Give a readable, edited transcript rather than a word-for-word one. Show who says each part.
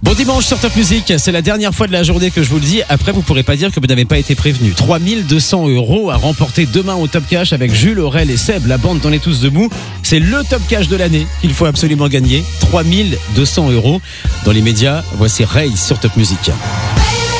Speaker 1: Bon dimanche sur Top Music, c'est la dernière fois de la journée que je vous le dis. Après, vous pourrez pas dire que vous n'avez pas été prévenu. 3200 € à remporter demain au Top Cash avec Jules, Aurel et Seb, la bande On est tous debout. C'est le Top Cash de l'année qu'il faut absolument gagner. 3200 €. Dans les médias, voici Ray sur Top Music.